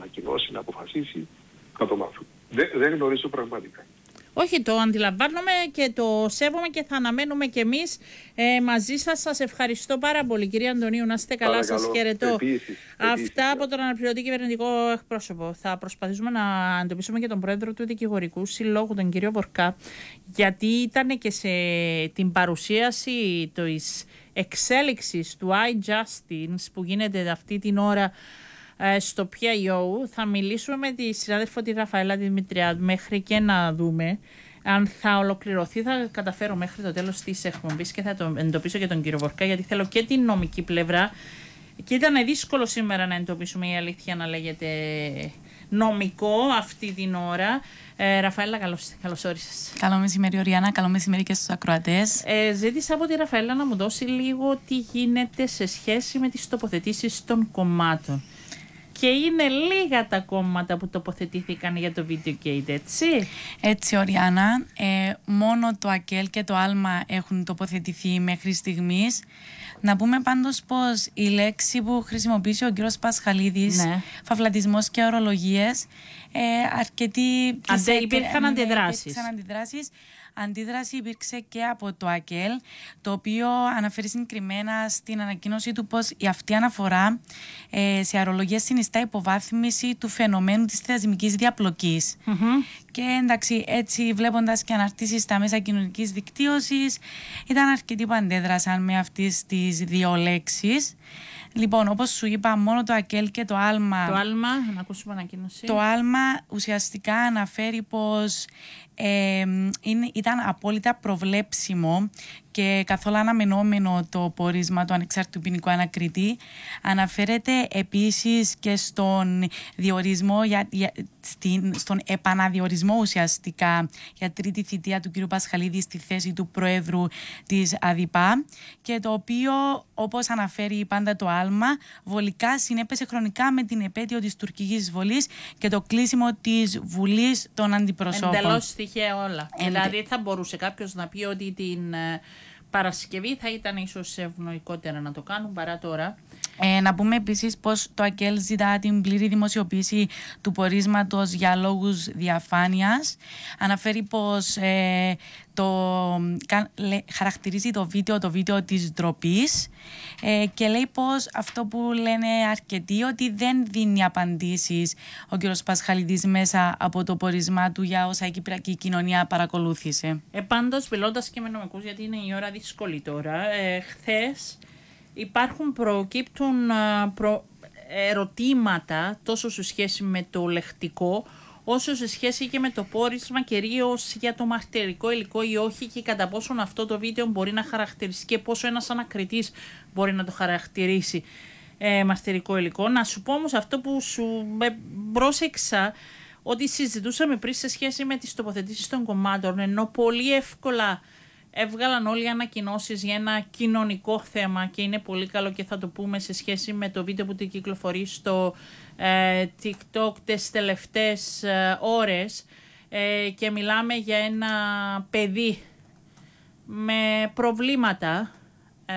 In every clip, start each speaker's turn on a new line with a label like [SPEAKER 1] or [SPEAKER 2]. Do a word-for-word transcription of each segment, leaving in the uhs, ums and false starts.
[SPEAKER 1] ανακοινώσει, να αποφασίσει, θα το μάθουν. Δεν, δεν γνωρίζω πραγματικά.
[SPEAKER 2] Όχι, το αντιλαμβάνομαι και το σέβομαι και θα αναμένουμε κι εμείς ε, μαζί σας. Σας ευχαριστώ πάρα πολύ, κυρία Αντωνίου. Να είστε καλά, σας χαιρετώ.
[SPEAKER 1] Επίσης,
[SPEAKER 2] Αυτά
[SPEAKER 1] επίσης,
[SPEAKER 2] από τον αναπληρωτή κυβερνητικό εκπρόσωπο. Θα προσπαθήσουμε να εντοπίσουμε και τον πρόεδρο του Δικηγορικού Συλλόγου, τον κύριο Βορκά, γιατί ήταν και σε την παρουσίαση της εξέλιξης του iJustice που γίνεται αυτή την ώρα στο πι άι ο. Θα μιλήσουμε με τη συνάδελφο τη Ραφαέλα Δημητριάδου μέχρι και να δούμε αν θα ολοκληρωθεί. Θα καταφέρω μέχρι το τέλος της εκπομπής και θα το εντοπίσω και τον κύριο Βορκά, γιατί θέλω και την νομική πλευρά. Και ήταν δύσκολο σήμερα να εντοπίσουμε, η αλήθεια να λέγεται, νομικό αυτή την ώρα. Ε, Ραφαέλα, καλώς, καλώς όρισες.
[SPEAKER 3] Καλό μεσημέρι, Οριάννα. Καλό μεσημέρι και στους ακροατές.
[SPEAKER 2] Ε, ζήτησα από τη Ραφαέλα να μου δώσει λίγο τι γίνεται σε σχέση με τις τοποθετήσεις των κομμάτων. Και είναι λίγα τα κόμματα που τοποθετήθηκαν για το Videogate, έτσι.
[SPEAKER 3] Έτσι, Οριάννα. Ε, μόνο το ΑΚΕΛ και το ΑΛΜΑ έχουν τοποθετηθεί μέχρι στιγμής. Να πούμε πάντως πως η λέξη που χρησιμοποίησε ο κύριος Πασχαλίδης, ναι, φαυλατισμός και ορολογίες, ε, αρκετοί...
[SPEAKER 2] Αντε, υπήρχαν
[SPEAKER 3] ναι,
[SPEAKER 2] αντιδράσεις.
[SPEAKER 3] Υπήρξαν αντιδράσεις. Αντίδραση υπήρξε και από το ΑΚΕΛ, το οποίο αναφέρει συγκεκριμένα στην ανακοίνωση του πως η αυτή αναφορά ε, σε αρολογίες συνιστά υποβάθμιση του φαινομένου της θεσμικής διαπλοκής. Mm-hmm. Και εντάξει, έτσι βλέποντας και αναρτήσεις στα μέσα κοινωνικής δικτύωσης, ήταν αρκετοί που αντέδρασαν με αυτές τις δύο λέξεις. Λοιπόν, όπως σου είπα, μόνο το ΑΚΕΛ και το ΑΛΜΑ...
[SPEAKER 2] Το ΑΛΜΑ, να ακούσουμε ανακοίνωση.
[SPEAKER 3] Το ΑΛΜΑ ουσιαστικά αναφέρει πως ε, είναι, ήταν απόλυτα προβλέψιμο και καθόλου αναμενόμενο το πόρισμα του ανεξάρτητου ποινικού ανακριτή. Αναφέρεται επίσης και στον διορισμό, για, για, στην, στον επαναδιορισμό ουσιαστικά για τρίτη θητεία του κ. Πασχαλίδη στη θέση του Προέδρου της ΑΔΙΠΑ, και το οποίο, όπως αναφέρει πάντα το ΑΛΜΑ, βολικά συνέπεσε χρονικά με την επέτειο της τουρκικής εισβολής και το κλείσιμο της Βουλής των Αντιπροσώπων.
[SPEAKER 2] Εντελώς τυχαία όλα.
[SPEAKER 3] Εντε...
[SPEAKER 2] Δηλαδή θα μπορούσε κάποιος να πει ότι την ε, Παρασκευή θα ήταν ίσως ευνοϊκότερα να το κάνουν παρά τώρα.
[SPEAKER 3] Ε, να πούμε επίσης πως το ΑΚΕΛ ζητά την πλήρη δημοσιοποίηση του πορίσματος για λόγους διαφάνειας. Αναφέρει πως ε, το, κα, λέ, χαρακτηρίζει το βίντεο το βίντεο της ντροπής ε, και λέει πως αυτό που λένε αρκετοί, ότι δεν δίνει απαντήσεις ο κ. Πασχαλίδης μέσα από το πορισμά του για όσα η κυπριακή κοινωνία παρακολούθησε.
[SPEAKER 2] Ε, πάντως, μιλώντας και με νομικούς, γιατί είναι η ώρα δύσκολη τώρα, ε, χθες υπάρχουν, προκύπτουν προ, ερωτήματα τόσο σε σχέση με το λεκτικό όσο σε σχέση και με το πόρισμα, κυρίως για το μαρτυρικό υλικό ή όχι, και κατά πόσον αυτό το βίντεο μπορεί να χαρακτηριστεί και πόσο ένας ανακριτής μπορεί να το χαρακτηρίσει ε, μαρτυρικό υλικό. Να σου πω όμως αυτό που σου ε, πρόσεξα, ότι συζητούσαμε πριν σε σχέση με τις τοποθετήσεις των κομμάτων, ενώ πολύ εύκολα έβγαλαν όλοι οι ανακοινώσεις για ένα κοινωνικό θέμα, και είναι πολύ καλό και θα το πούμε σε σχέση με το βίντεο που την κυκλοφορεί στο ε, TikTok τις τελευταίες ε, ώρες, ε, και μιλάμε για ένα παιδί με προβλήματα ε,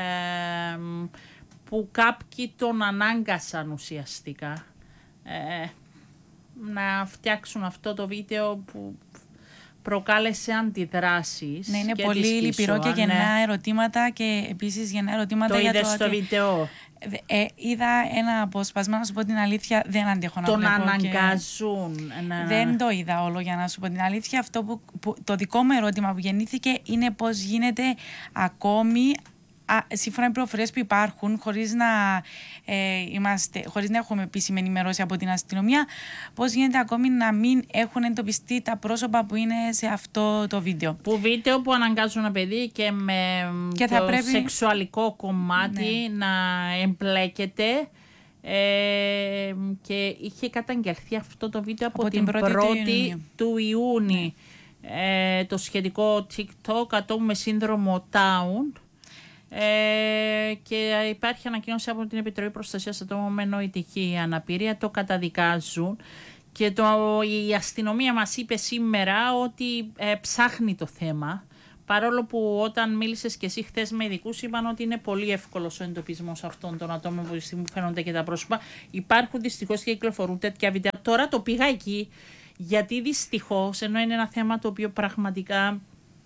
[SPEAKER 2] που κάποιοι τον ανάγκασαν ουσιαστικά ε, να φτιάξουν αυτό το βίντεο που προκάλεσε αντιδράσεις.
[SPEAKER 3] Ναι, είναι
[SPEAKER 2] και
[SPEAKER 3] πολύ λυπηρό και γεννά ναι. ερωτήματα, και επίσης γεννά ερωτήματα
[SPEAKER 2] το
[SPEAKER 3] για το
[SPEAKER 2] είδες στο
[SPEAKER 3] ότι...
[SPEAKER 2] βίντεο?
[SPEAKER 3] Ε, είδα ένα απόσπασμα, να σου πω την αλήθεια, δεν αντέχω να
[SPEAKER 2] τον
[SPEAKER 3] βλέπω.
[SPEAKER 2] Τον αναγκάζουν.
[SPEAKER 3] Και...
[SPEAKER 2] Να...
[SPEAKER 3] Δεν το είδα όλο, για να σου πω την αλήθεια. Αυτό που, που, το δικό μου ερώτημα που γεννήθηκε είναι πώς γίνεται ακόμη, α, σύμφωνα με πληροφορίες που υπάρχουν, χωρίς να, ε, είμαστε, χωρίς να έχουμε επίσημη ενημερώση από την αστυνομία, πώς γίνεται ακόμη να μην έχουν εντοπιστεί τα πρόσωπα που είναι σε αυτό το βίντεο.
[SPEAKER 2] Που βίντεο που αναγκάζουν ένα παιδί και με
[SPEAKER 3] και
[SPEAKER 2] το
[SPEAKER 3] θα πρέπει...
[SPEAKER 2] σεξουαλικό κομμάτι ναι. να εμπλέκεται. Ε, και είχε καταγγελθεί αυτό το βίντεο από, από την πρώτη του Ιούνιου. Ναι. Ε, το σχετικό TikTok, ατόμου με σύνδρομο Down. Ε, και υπάρχει ανακοίνωση από την Επιτροπή Προστασίας Ατόμων με Νοητική Αναπηρία, το καταδικάζουν, και το, η αστυνομία μας είπε σήμερα ότι ε, ψάχνει το θέμα, παρόλο που όταν μίλησες και εσύ χθες με ειδικούς είπαν ότι είναι πολύ εύκολος ο εντοπισμός αυτών των ατόμων που φαίνονται και τα πρόσωπα. Υπάρχουν δυστυχώς και κυκλοφορούν τέτοια βίντεο τώρα το πήγα εκεί, γιατί δυστυχώς, ενώ είναι ένα θέμα το οποίο πραγματικά...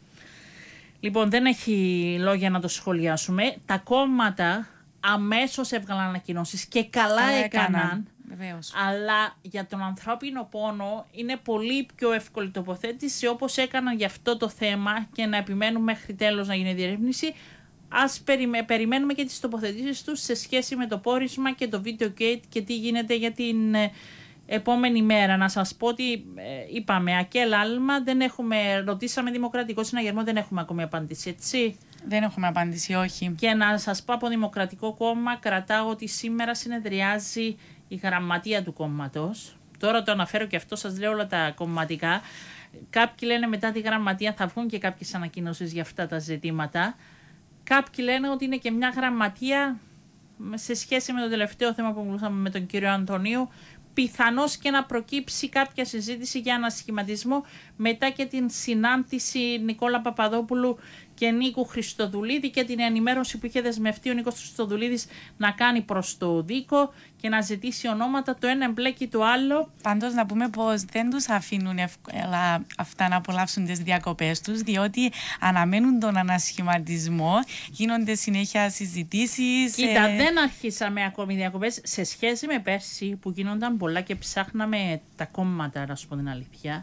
[SPEAKER 2] Λοιπόν, δεν έχει λόγια να το σχολιάσουμε. Τα κόμματα αμέσως έβγαλαν ανακοινώσεις και καλά, καλά έκαναν. έκαναν.
[SPEAKER 3] Βεβαίως.
[SPEAKER 2] Αλλά για τον ανθρώπινο πόνο είναι πολύ πιο εύκολη τοποθέτηση, όπως έκαναν για αυτό το θέμα, και να επιμένουν μέχρι τέλος να γίνει διερεύνηση. Ας περιμέ, περιμένουμε και τις τοποθετήσεις τους σε σχέση με το πόρισμα και το Videogate και τι γίνεται για την ε, επόμενη μέρα. Να σας πω ότι ε, είπαμε ακέλ άλμα, δεν έχουμε, ρωτήσαμε Δημοκρατικό Συναγερμό, δεν έχουμε ακόμη απάντηση, έτσι.
[SPEAKER 3] Δεν έχουμε απάντηση, όχι.
[SPEAKER 2] Και να σας πω από Δημοκρατικό Κόμμα, κρατάω ότι σήμερα συνεδριάζει η γραμματεία του κόμματος. Τώρα το αναφέρω και αυτό, σας λέω όλα τα κομματικά. Κάποιοι λένε μετά τη γραμματεία θα βγουν και κάποιες ανακοινώσεις για αυτά τα ζητήματα. Κάποιοι λένε ότι είναι και μια γραμματεία σε σχέση με το τελευταίο θέμα που μιλούσαμε με τον κύριο Αντωνίου. Πιθανώς και να προκύψει κάποια συζήτηση για ανασχηματισμό μετά και την συνάντηση Νικόλα Παπαδόπουλου και Νίκου Χριστοδουλίδη και την ενημέρωση που είχε δεσμευτεί ο Νίκος Χριστοδουλίδης να κάνει προς το Δίκο και να ζητήσει ονόματα, το ένα εμπλέκει το άλλο.
[SPEAKER 3] Πάντως να πούμε πως δεν τους αφήνουν εύκολα αυτά να απολαύσουν τις διακοπές τους, διότι αναμένουν τον ανασχηματισμό, γίνονται συνέχεια συζητήσεις.
[SPEAKER 2] Κοίτα,
[SPEAKER 3] ε... δεν
[SPEAKER 2] αρχίσαμε ακόμη διακοπές σε σχέση με πέρσι που γίνονταν πολλά και ψάχναμε τα κόμματα, να σου πω την αλήθεια.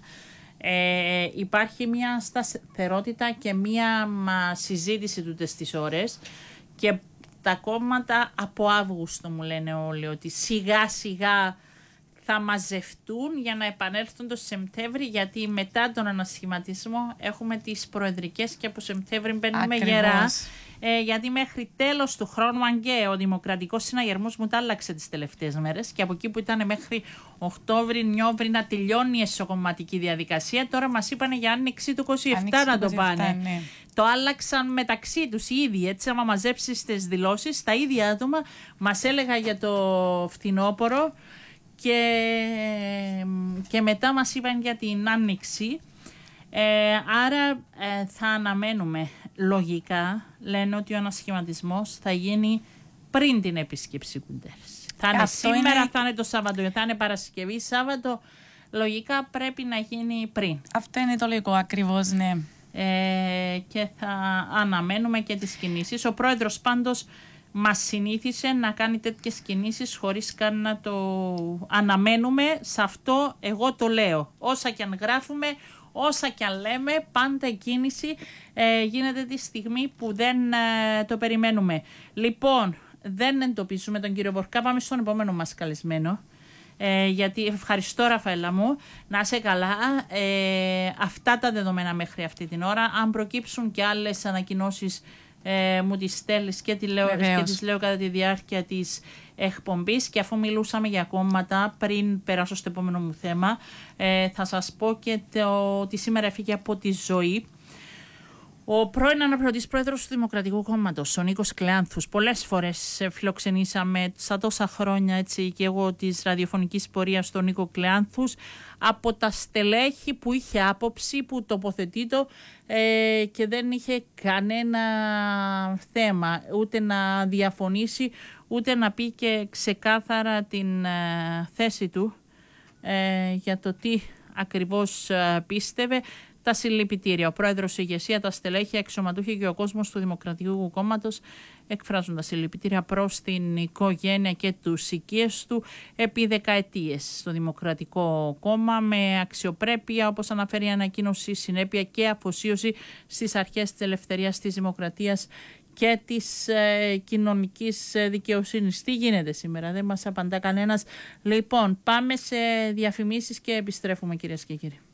[SPEAKER 2] Ε, υπάρχει μια σταθερότητα και μια μα, συζήτηση τούτες τις ώρες και τα κόμματα από Αύγουστο μου λένε όλοι ότι σιγά σιγά θα μαζευτούν για να επανέλθουν το Σεπτέμβρη, γιατί μετά τον ανασχηματισμό έχουμε τις προεδρικές και από Σεπτέμβρη μπαίνουμε γερά. Ε, γιατί μέχρι τέλος του χρόνου, αν και ο Δημοκρατικός Συναγερμός μου τα άλλαξε τις τελευταίες μέρες και από εκεί που ήταν μέχρι Οκτώβρη, Νιόβρη να τελειώνει η εσωκομματική διαδικασία, τώρα μας είπανε για άνοιξη του είκοσι επτά να το πάνε.
[SPEAKER 3] Ναι.
[SPEAKER 2] Το άλλαξαν μεταξύ τους οι ίδιοι, έτσι άμα μαζέψεις τις δηλώσεις, τα ίδια άτομα μας έλεγα για το φθινόπωρο και, και μετά μας είπαν για την άνοιξη. Ε, άρα ε, θα αναμένουμε. Λογικά λένε ότι ο ανασχηματισμός θα γίνει πριν την επίσκεψη Κουντέρες. Θα είναι σήμερα, είναι... θα είναι το Σάββατο, θα είναι Παρασκευή, Σάββατο. Λογικά πρέπει να γίνει πριν.
[SPEAKER 3] Αυτό είναι το λογικό ακριβώς, ναι.
[SPEAKER 2] Ε, και θα αναμένουμε και τις κινήσεις. Ο πρόεδρος πάντως μας συνήθισε να κάνει τέτοιες κινήσεις χωρίς καν να το αναμένουμε. Σε αυτό εγώ το λέω. Όσα και αν γράφουμε, όσα και αν λέμε, πάντα η κίνηση ε, γίνεται τη στιγμή που δεν ε, το περιμένουμε. Λοιπόν, δεν εντοπίζουμε τον κύριο Βορκά. Πάμε στον επόμενο μας καλεσμένο. Ε, γιατί ευχαριστώ, Ραφαέλα μου, να είσαι καλά. Ε, αυτά τα δεδομένα μέχρι αυτή την ώρα. Αν προκύψουν και άλλες ανακοινώσεις, ε, μου τις στέλνεις και, τη λέω, και τις λέω κατά τη διάρκεια της εκπομπής. Και αφού μιλούσαμε για κόμματα, πριν περάσω στο επόμενο μου θέμα, ε, θα σας πω και το, ότι σήμερα έφυγε από τη ζωή ο πρώην αναπληρωτής πρόεδρος του Δημοκρατικού Κόμματος, ο Νίκος Κλεάνθους. Πολλές φορές φιλοξενήσαμε στα τόσα χρόνια, έτσι, και εγώ της ραδιοφωνικής πορείας, τον Νίκο Κλεάνθους, από τα στελέχη που είχε άποψη, που τοποθετείτο ε, και δεν είχε κανένα θέμα ούτε να διαφωνήσει, ούτε να πει και ξεκάθαρα την ε, θέση του ε, για το τι ακριβώς ε, πίστευε. Τα συλληπιτήρια. Ο πρόεδρος, η ηγεσία, τα στελέχη, αξιωματούχοι και ο κόσμος του Δημοκρατικού Κόμματος εκφράζουν τα συλληπιτήρια προς την οικογένεια και τους οικίες του επί δεκαετίες στο Δημοκρατικό Κόμμα, με αξιοπρέπεια, όπως αναφέρει η ανακοίνωση, συνέπεια και αφοσίωση στις αρχές της ελευθερίας, της δημοκρατίας και της ε, κοινωνικής δικαιοσύνης. Τι γίνεται σήμερα, δεν μας απαντά κανένας. Λοιπόν, πάμε σε διαφημίσεις και επιστρέφουμε, κυρίες και κύριοι.